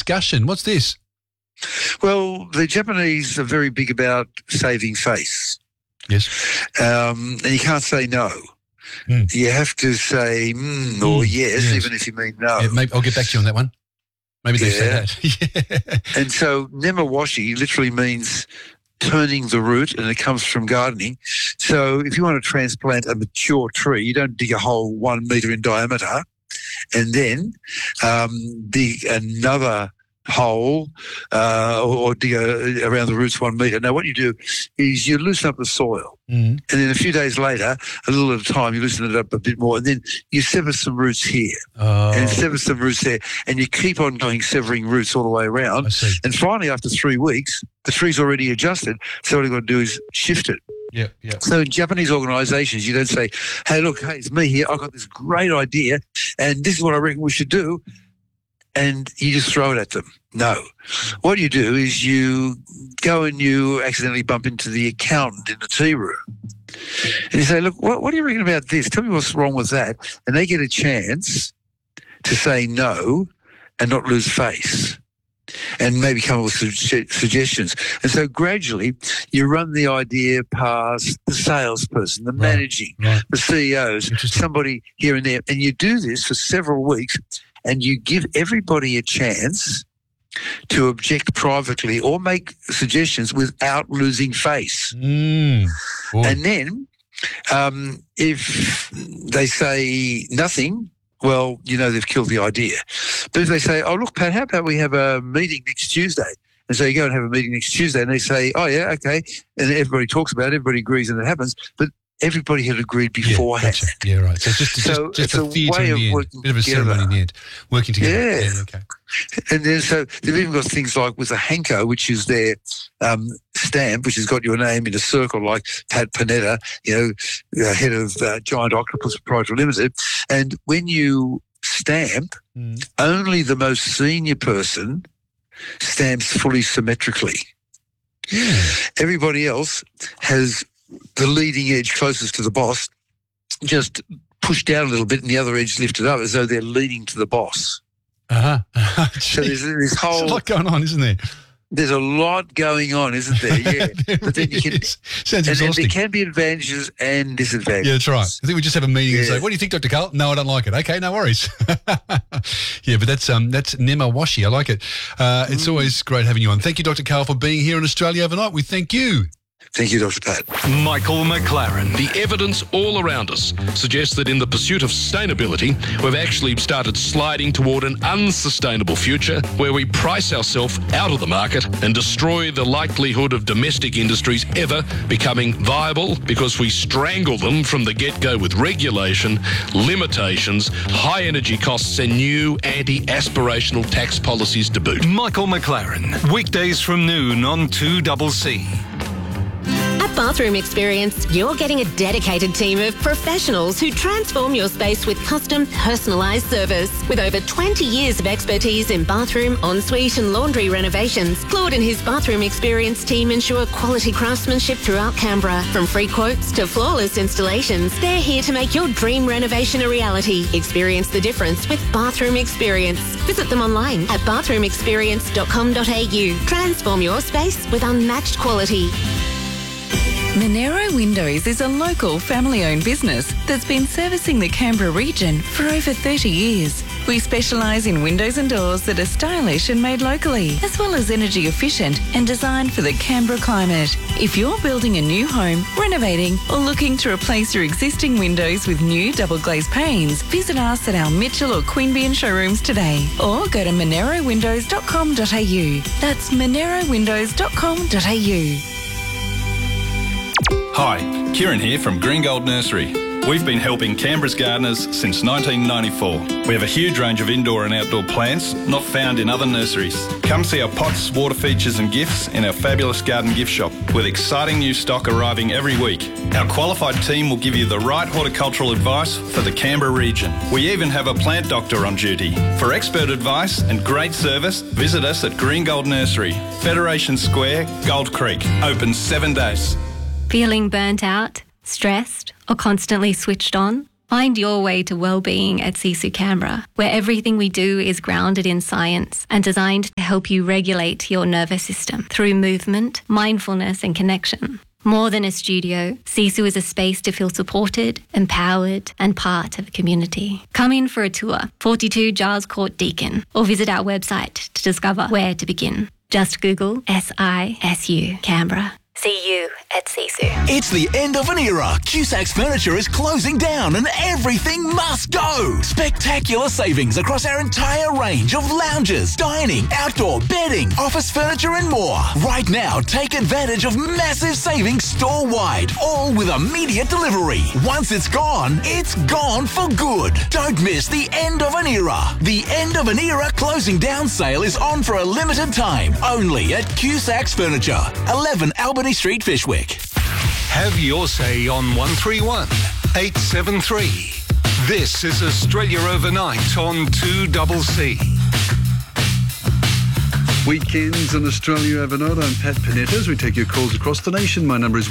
discussion. What's this? Well, the Japanese are very big about saving face. Yes. And you can't say no. You have to say or yes, even if you mean no. Yeah, maybe I'll get back to you on that one. Maybe they say that. And so nemawashi literally means turning the root, and it comes from gardening. So if you want to transplant a mature tree, you don't dig a hole 1 metre in diameter and then dig another hole or dig around the roots 1 metre. Now, what you do is you loosen up the soil, and then a few days later, a little at a time, you loosen it up a bit more, and then you sever some roots here and sever some roots there, and you keep on going severing roots all the way around. And finally, after 3 weeks, the tree's already adjusted, so all you've got to do is shift it. Yeah. So in Japanese organisations, you don't say, hey, it's me here. I've got this great idea, and this is what I reckon we should do. And you just throw it at them. No. What you do is you go and you accidentally bump into the accountant in the tea room. And you say, look, what do you reckon about this? Tell me what's wrong with that. And they get a chance to say no and not lose face and maybe come up with suggestions. And so gradually you run the idea past the salesperson, the managing, the CEOs, somebody here and there. And you do this for several weeks. And you give everybody a chance to object privately or make suggestions without losing face. And then if they say nothing, well, they've killed the idea. But if they say, oh, look, Pat, how about we have a meeting next Tuesday? And so you go and have a meeting next Tuesday and they say, oh, yeah, okay. And everybody talks about it, everybody agrees and it happens. But everybody had agreed beforehand. Yeah, right. So just a theatre in the end, bit of a ceremony in the end, working together. Yeah. Okay. And then so they've even got things like with a Hanko, which is their stamp, which has got your name in a circle like Pat Panetta, head of Giant Octopus Proprietary Limited. And when you stamp, only the most senior person stamps fully symmetrically. Everybody else has the leading edge closest to the boss just pushed down a little bit and the other edge lifted up as though they're leaning to the boss. So there's this whole... There's a lot going on, isn't there? There's a lot going on, isn't there? Yeah. But then you can... Sounds exhausting. And there can be advantages and disadvantages. Yeah, that's right. I think we just have a meeting and say, what do you think, Dr. Carl? No, I don't like it. Okay, no worries. Yeah, but that's nemawashi. I like it. It's always great having you on. Thank you, Dr. Carl, for being here in Australia overnight. We thank you. Thank you, Dr. Pat. Michael McLaren. The evidence all around us suggests that in the pursuit of sustainability, we've actually started sliding toward an unsustainable future where we price ourselves out of the market and destroy the likelihood of domestic industries ever becoming viable because we strangle them from the get-go with regulation, limitations, high energy costs and new anti-aspirational tax policies to boot. Michael McLaren. Weekdays from noon on 2CC. At Bathroom Experience, you're getting a dedicated team of professionals who transform your space with custom, personalised service. With over 20 years of expertise in bathroom, ensuite and laundry renovations, Claude and his Bathroom Experience team ensure quality craftsmanship throughout Canberra. From free quotes to flawless installations, they're here to make your dream renovation a reality. Experience the difference with Bathroom Experience. Visit them online at bathroomexperience.com.au. Transform your space with unmatched quality. Monero Windows is a local family-owned business that's been servicing the Canberra region for over 30 years. We specialise in windows and doors that are stylish and made locally, as well as energy efficient and designed for the Canberra climate. If you're building a new home, renovating or looking to replace your existing windows with new double glazed panes, visit us at our Mitchell or Queanbeyan showrooms today or go to monerowindows.com.au. That's monerowindows.com.au. Hi, Kieran here from Green Gold Nursery. We've been helping Canberra's gardeners since 1994. We have a huge range of indoor and outdoor plants not found in other nurseries. Come see our pots, water features and gifts in our fabulous garden gift shop with exciting new stock arriving every week. Our qualified team will give you the right horticultural advice for the Canberra region. We even have a plant doctor on duty. For expert advice and great service, visit us at Green Gold Nursery, Federation Square, Gold Creek. Open 7 days. Feeling burnt out, stressed, or constantly switched on? Find your way to well-being at Sisu Canberra, where everything we do is grounded in science and designed to help you regulate your nervous system through movement, mindfulness and connection. More than a studio, Sisu is a space to feel supported, empowered and part of a community. Come in for a tour, 42 Giles Court Deakin, or visit our website to discover where to begin. Just Google SISU Canberra. See you at Sisu. It's the end of an era. Cusac's Furniture is closing down and everything must go. Spectacular savings across our entire range of lounges, dining, outdoor, bedding, office furniture and more. Right now, take advantage of massive savings store-wide, all with immediate delivery. Once it's gone for good. Don't miss the end of an era. The end of an era closing down sale is on for a limited time, only at Cusac's Furniture, 11 Albany Street, Fishwick. Have your say on 131 873. This is Australia Overnight on 2CC. Weekends on Australia Overnight. I'm Pat Panetta. As we take your calls across the nation, my number is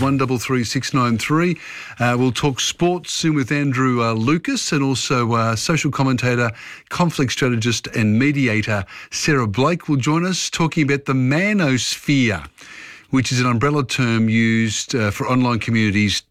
133693. We'll talk sports soon with Andrew Lucas, and also social commentator, conflict strategist and mediator Sarah Blake will join us talking about the manosphere, which is an umbrella term used for online communities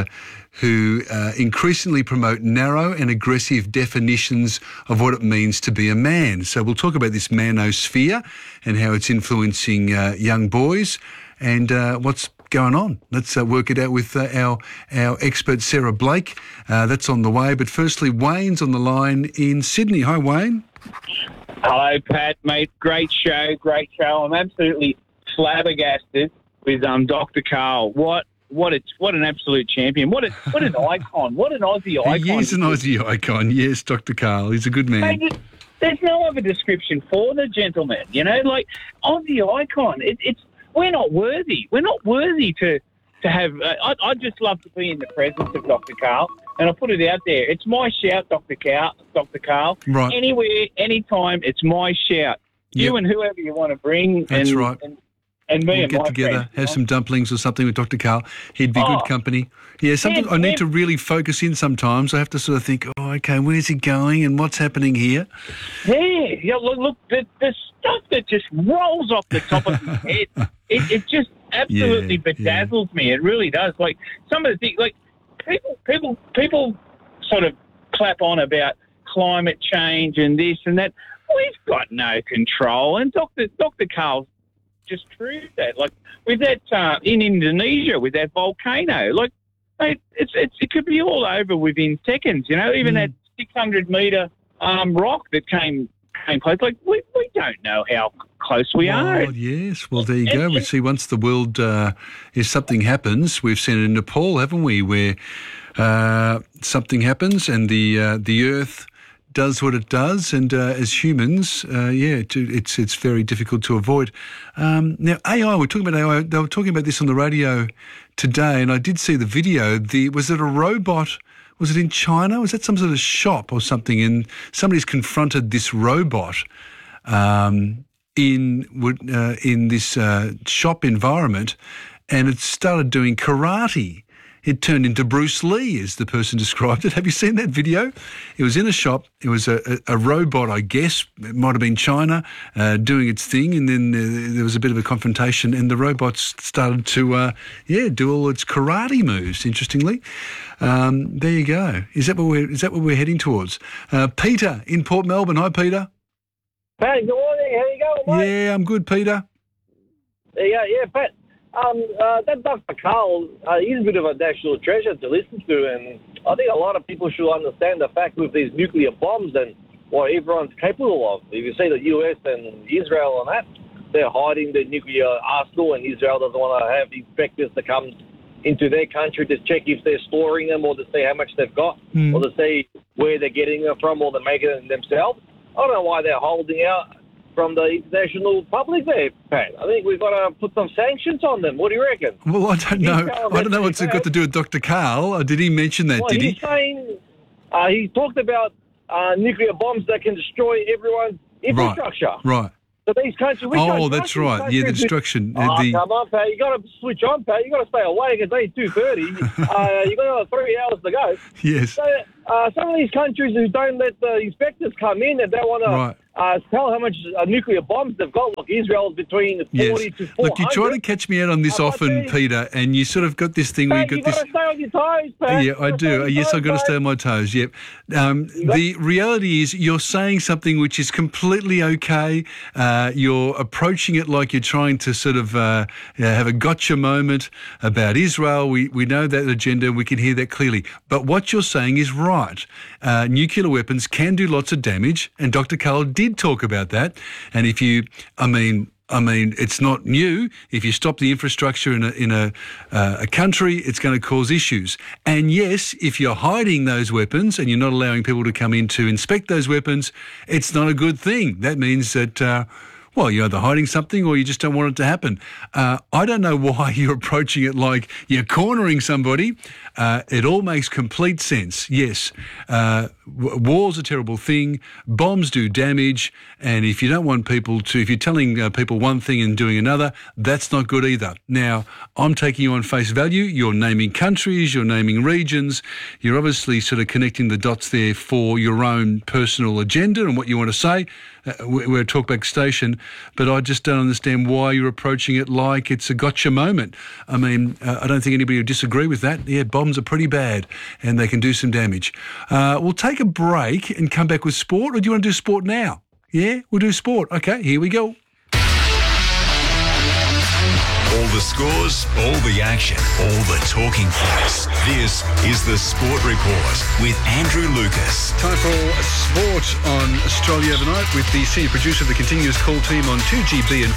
who increasingly promote narrow and aggressive definitions of what it means to be a man. So we'll talk about this manosphere and how it's influencing young boys and what's going on. Let's work it out with our expert Sarah Blake. That's on the way. But firstly, Wayne's on the line in Sydney. Hi, Wayne. Hello, Pat, mate. Great show. I'm absolutely flabbergasted with Dr. Karl. What an absolute champion. What an icon. What an Aussie icon. He is an Aussie icon. Yes, Dr. Karl. He's a good man. Mate, there's no other description for the gentleman. You know, like Aussie icon. We're not worthy. We're not worthy to have. I'd just love to be in the presence of Dr. Karl. And I'll put it out there. It's my shout, Dr. Karl. Right. Anywhere, anytime, it's my shout. You and whoever you want to bring. That's right. And me we'll and get my together, friends, have some dumplings or something with Dr. Karl. He'd be good company. Yeah, something I need to really focus in sometimes. I have to sort of think, okay, where's he going and what's happening here? Yeah, look, the stuff that just rolls off the top of his head, it just absolutely bedazzles me. It really does. Like some of the things, like people sort of clap on about climate change and this and that. We've got no control, and Dr. Karl just proved that. Like with that in Indonesia with that volcano, like mate, it could be all over within seconds. You know, even that 600-metre rock that came close. Like we don't know how close we are. Yes. Well, there you go. We see once the world, if something happens, we've seen it in Nepal, haven't we? Where something happens and the Earth does what it does, and as humans, it's very difficult to avoid. Now, AI, we're talking about AI. They were talking about this on the radio today, and I did see the video. Was it a robot? Was it in China? Was that some sort of shop or something? And somebody's confronted this robot in this shop environment, and it started doing karate. It turned into Bruce Lee, as the person described it. Have you seen that video? It was in a shop. It was a robot, I guess. It might have been China doing its thing, and then there was a bit of a confrontation, and the robot started to, do all its karate moves. Interestingly, there you go. Is that what we're heading towards? Peter in Port Melbourne. Hi, Peter. Hey, good morning. How you going, mate? Yeah, I'm good, Peter. Yeah, Pat. That Dr. Karl, he's a bit of a national treasure to listen to, and I think a lot of people should understand the fact with these nuclear bombs and what everyone's capable of. If you see the US and Israel and that, they're hiding the nuclear arsenal, and Israel doesn't want to have inspectors to come into their country to check if they're storing them or to see how much they've got or to see where they're getting them from or they're making them themselves. I don't know why they're holding out from the international public there, Pat. I think we've got to put some sanctions on them. What do you reckon? Well, I don't know. I don't know what's it got to do with Dr. Karl. Did he mention that, did he? He's saying, he talked about nuclear bombs that can destroy everyone's infrastructure. Right. So these countries... That's right. Yeah, the destruction. Come on, Pat. You got to switch on, Pat. You got to stay awake. It's only 2:30. You got 3 hours to go. Yes. So some of these countries who don't let the inspectors come in and they want to tell how much nuclear bombs they've got. Look, Israel's between 40 to 400. Look, you try to catch me out on this often, Peter, and you sort of got this thing where you've got to stay on your toes, Pat. Yeah, I do. Yes, I've got to stay on my toes, yep. The reality is you're saying something which is completely okay. You're approaching it like you're trying to sort of have a gotcha moment about Israel. We know that agenda. We can hear that clearly. But what you're saying is right. Nuclear weapons can do lots of damage, and Dr. Karl did talk about that. And if you, I mean, it's not new. If you stop the infrastructure in a country, it's going to cause issues. And yes, if you're hiding those weapons and you're not allowing people to come in to inspect those weapons, it's not a good thing. That means that, well, you're either hiding something or you just don't want it to happen. I don't know why you're approaching it like you're cornering somebody. It all makes complete sense. Yes, war's a terrible thing. Bombs do damage. And if you don't want people to, if you're telling people one thing and doing another, that's not good either. Now, I'm taking you on face value. You're naming countries, you're naming regions. You're obviously sort of connecting the dots there for your own personal agenda and what you want to say. We're a talkback station, but I just don't understand why you're approaching it like it's a gotcha moment. I mean, I don't think anybody would disagree with that. Yeah, bombs are pretty bad and they can do some damage. We'll take a break and come back with sport, or do you want to do sport now? Yeah, we'll do sport. Okay, here we go. All the scores, all the action, all the talking points. This is the Sport Report with Andrew Lucas. Time for sport on Australia Overnight with the senior producer of the continuous call team on 2GB and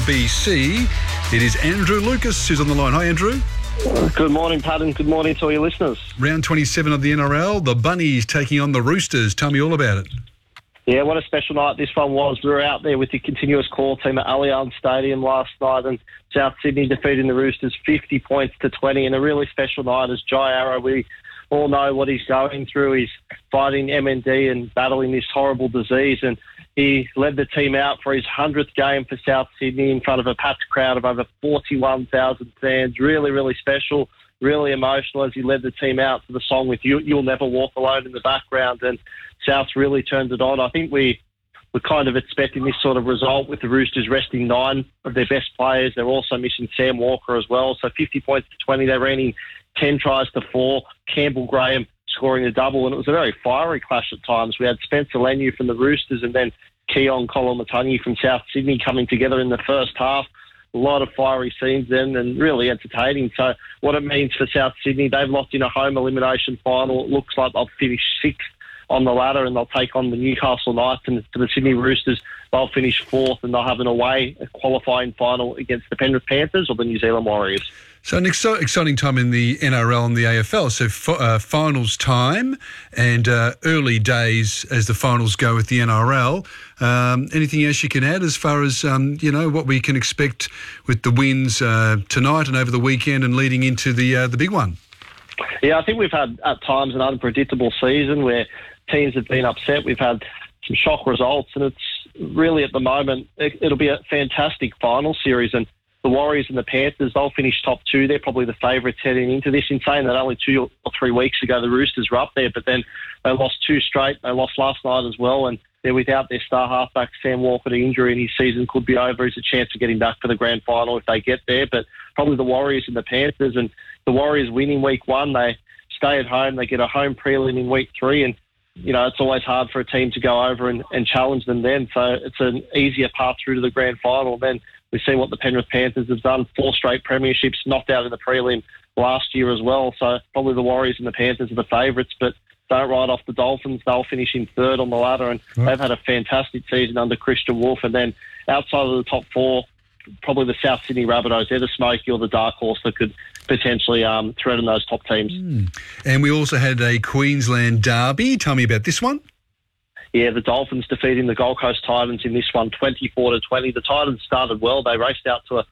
4BC. It is Andrew Lucas who's on the line. Hi, Andrew. Good morning, Pat, and good morning to all your listeners. Round 27 of the NRL, the Bunnies taking on the Roosters. Tell me all about it. Yeah, what a special night this one was. We were out there with the continuous call team at Allianz Stadium last night, and South Sydney defeating the Roosters 50 points to 20, and a really special night as Jai Arrow, we all know what he's going through. He's fighting MND and battling this horrible disease, and he led the team out for his 100th game for South Sydney in front of a packed crowd of over 41,000 fans. Really, really special, really emotional as he led the team out to the song with You'll Never Walk Alone in the background, and South's really turned it on. I think we were kind of expecting this sort of result with the Roosters resting 9 of their best players. They're also missing Sam Walker as well. So 50 points to 20, they ran in 10 tries to 4. Campbell Graham scoring a double, and it was a very fiery clash at times. We had Spencer Leniu from the Roosters and then Keon Koloamatangi from South Sydney coming together in the first half. A lot of fiery scenes then and really entertaining. So what it means for South Sydney, they've locked in a home elimination final. It looks like they'll finish 6th on the ladder and they'll take on the Newcastle Knights, and for the Sydney Roosters, they'll finish 4th and they'll have an away qualifying final against the Penrith Panthers or the New Zealand Warriors. So an exciting time in the NRL and the AFL. So finals time and early days as the finals go with the NRL. Anything else you can add as far as, what we can expect with the wins tonight and over the weekend and leading into the big one? Yeah, I think we've had at times an unpredictable season where teams have been upset. We've had some shock results, and it's really at the moment, it'll be a fantastic final series. And the Warriors and the Panthers, they'll finish top 2. They're probably the favourites heading into this. In saying that, only 2 or 3 weeks ago, the Roosters were up there, but then they lost 2 straight. They lost last night as well, and they're without their star halfback, Sam Walker, to injury, and his season could be over. There's a chance of getting back for the grand final if they get there, but probably the Warriors and the Panthers. And the Warriors win in week 1. They stay at home. They get a home prelim in week 3, and it's always hard for a team to go over and challenge them then. So it's an easier path through to the grand final. Then we've seen what the Penrith Panthers have done, 4 straight premierships, knocked out in the prelim last year as well. So probably the Warriors and the Panthers are the favourites, but don't write off the Dolphins. They'll finish in 3rd on the ladder, and they've had a fantastic season under Christian Wolf. And then outside of the top 4, probably the South Sydney Rabbitohs, they're the smoky or the dark horse that could potentially threaten those top teams. And we also had a Queensland derby. Tell me about this one. Yeah, the Dolphins defeating the Gold Coast Titans in this one, 24-20. The Titans started well. They raced out to a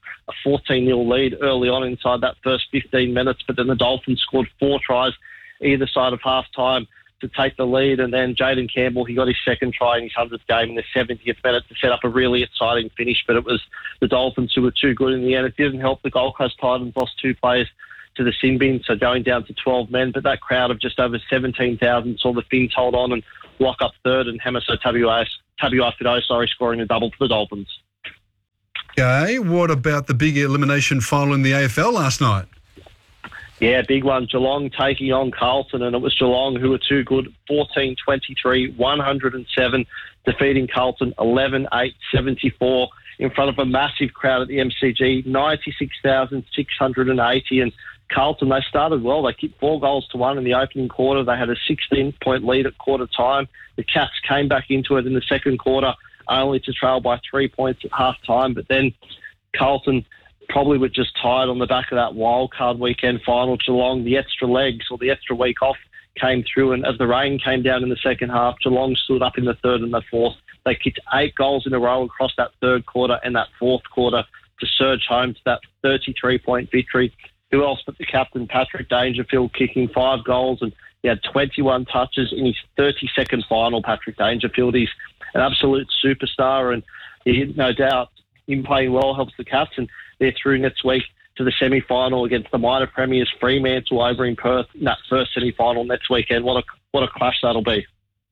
14-0 lead early on inside that first 15 minutes, but then the Dolphins scored 4 tries either side of half-time to take the lead, and then Jaden Campbell, he got his 2nd try in his 100th game in the 70th minute to set up a really exciting finish, but it was the Dolphins who were too good in the end. It didn't help. The Gold Coast Titans lost 2 players to the sin bin, so going down to 12 men. But that crowd of just over 17,000 saw the Finns hold on and lock up third, and Hemiso Tabuai-Fidow, scoring a double for the Dolphins. Okay, what about the big elimination final in the AFL last night? Yeah, big one. Geelong taking on Carlton, and it was Geelong who were too good. 14-23, 107, defeating Carlton 11-8-74 in front of a massive crowd at the MCG, 96,680. And Carlton, they started well. They kicked 4-1 in the opening quarter. They had a 16-point lead at quarter time. The Cats came back into it in the second quarter, only to trail by 3 points at half time. But then Carlton probably were just tired on the back of that wildcard weekend final. Geelong, the extra legs or the extra week off came through, and as the rain came down in the second half, Geelong stood up in the third and the fourth. They kicked 8 goals in a row across that third quarter and that fourth quarter to surge home to that 33-point victory. Who else but the captain, Patrick Dangerfield, kicking 5 goals, and he had 21 touches in his 32nd final. Patrick Dangerfield, he's an absolute superstar, and he, no doubt him playing well helps the Cats, and they're through next week to the semi-final against the minor premiers Fremantle over in Perth in that first semi-final next weekend. What a clash that'll be.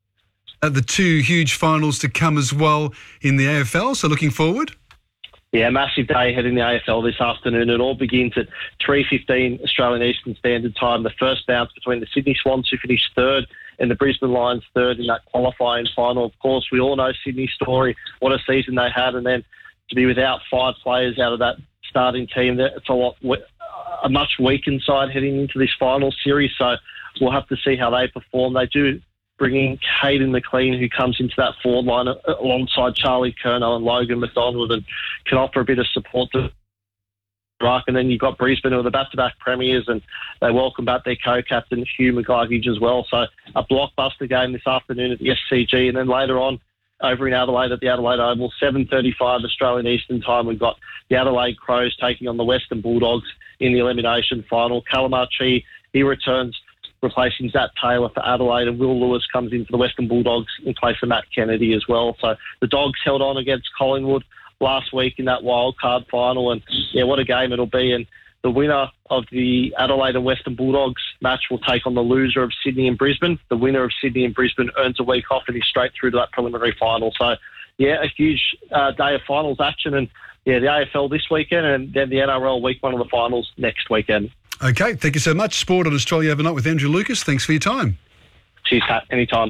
The 2 huge finals to come as well in the AFL, so looking forward. Yeah, massive day ahead in the AFL this afternoon. It all begins at 3:15 Australian Eastern Standard Time. The first bounce between the Sydney Swans, who finished third, and the Brisbane Lions third in that qualifying final. Of course, we all know Sydney's story, what a season they had, and then to be without 5 players out of that starting team, it's a much weakened side heading into this final series. So we'll have to see how they perform. They do bring in Caden McLean, who comes into that forward line alongside Charlie Curnow and Logan McDonald, and can offer a bit of support to Ruck. And then you've got Brisbane, who are the back-to-back premiers, and they welcome back their co-captain, Hugh McGuigan, as well. So a blockbuster game this afternoon at the SCG, and then later on over in Adelaide at the Adelaide Oval, 7:35 Australian Eastern Time, we've got the Adelaide Crows taking on the Western Bulldogs in the elimination final. Calamarchi, he returns, replacing Zach Taylor for Adelaide, and Will Lewis comes in for the Western Bulldogs in place of Matt Kennedy as well. So the Dogs held on against Collingwood last week in that wild card final, and yeah, what a game it'll be. And the winner of the Adelaide and Western Bulldogs match will take on the loser of Sydney and Brisbane. The winner of Sydney and Brisbane earns a week off and is straight through to that preliminary final. So yeah, a huge day of finals action, and yeah, the AFL this weekend, and then the NRL week 1 of the finals next weekend. Okay, thank you so much. Sport on Australia Overnight with Andrew Lucas. Thanks for your time. Cheers, Pat. Anytime.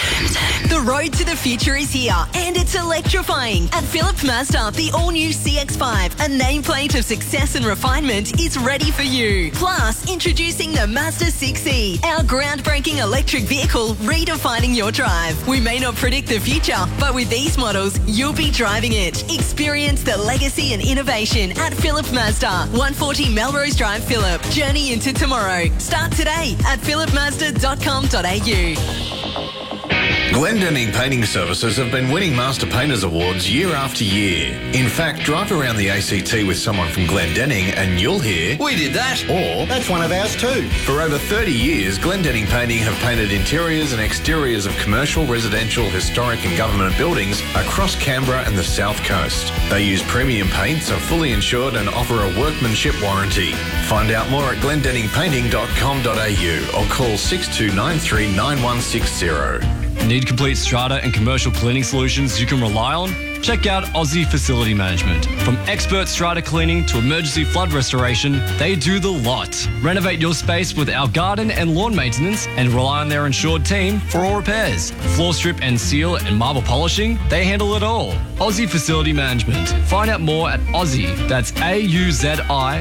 The road to the future is here, and it's electrifying. At Phillips Mazda, the all-new CX-5, a nameplate of success and refinement, is ready for you. Plus, introducing the Mazda 6e, our groundbreaking electric vehicle redefining your drive. We may not predict the future, but with these models, you'll be driving it. Experience the legacy and innovation at Phillips Mazda, 140 Melrose Drive, Phillip. Journey into tomorrow. Start today at phillipmazda.com.au. Glendenning Painting Services have been winning Master Painters Awards year after year. In fact, drive around the ACT with someone from Glendenning and you'll hear, "We did that," or "That's one of ours too." For over 30 years, Glendenning Painting have painted interiors and exteriors of commercial, residential, historic and government buildings across Canberra and the South Coast. They use premium paints, are fully insured and offer a workmanship warranty. Find out more at glendenningpainting.com.au or call 6293 9160. Need complete strata and commercial cleaning solutions you can rely on? Check out Aussie Facility Management. From expert strata cleaning to emergency flood restoration, they do the lot. Renovate your space with our garden and lawn maintenance and rely on their insured team for all repairs. Floor strip and seal and marble polishing, they handle it all. Aussie Facility Management. Find out more at Aussie, that's AUZI,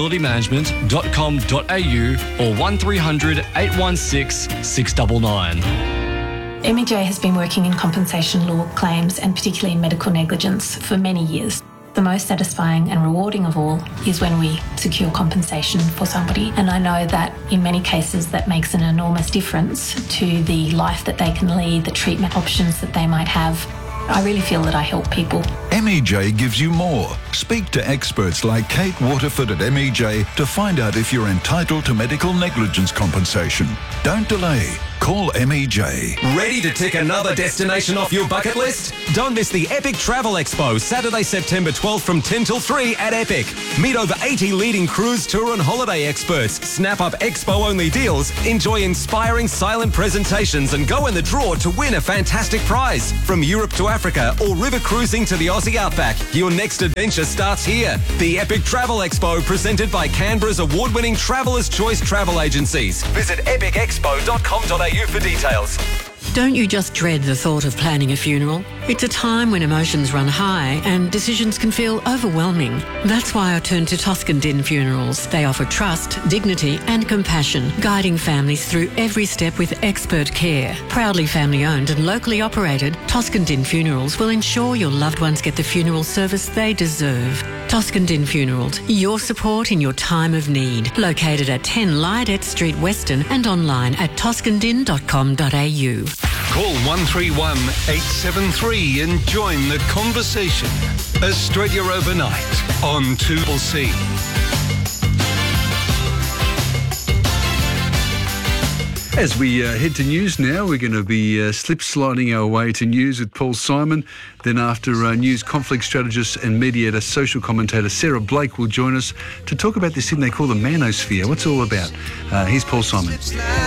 facilitymanagement.com.au or 1300 816 699. MEJ has been working in compensation law claims and particularly in medical negligence for many years. The most satisfying and rewarding of all is when we secure compensation for somebody, and I know that in many cases that makes an enormous difference to the life that they can lead, the treatment options that they might have. I really feel that I help people. MEJ gives you more. Speak to experts like Kate Waterford at MEJ to find out if you're entitled to medical negligence compensation. Don't delay. Call MEJ. Ready to tick another destination off your bucket list? Don't miss the Epic Travel Expo, Saturday, September 12th from 10 till 3 at Epic. Meet over 80 leading cruise, tour and holiday experts. Snap up expo-only deals, enjoy inspiring silent presentations and go in the draw to win a fantastic prize. From Europe to Africa or river cruising to the Aussie Outback, your next adventure starts here. The Epic Travel Expo, presented by Canberra's award-winning Traveller's Choice Travel Agencies. Visit epicexpo.com.au for details. Don't you just dread the thought of planning a funeral? It's a time when emotions run high and decisions can feel overwhelming. That's why I turn to Toscan Din Funerals. They offer trust, dignity and compassion, guiding families through every step with expert care. Proudly family owned and locally operated, Toscan Din Funerals will ensure your loved ones get the funeral service they deserve. Toscan Din Funerals, your support in your time of need. Located at 10 Lydet Street, Weston and online at toscandin.com.au. Call 131 873 and join the conversation. Australia Overnight on 2C. As we head to news now, we're going to be slip-sliding our way to news with Paul Simon. Then after news, conflict strategist and mediator, social commentator Sarah Blake will join us to talk about this thing they call the manosphere. What's it all about? Here's Paul Simon.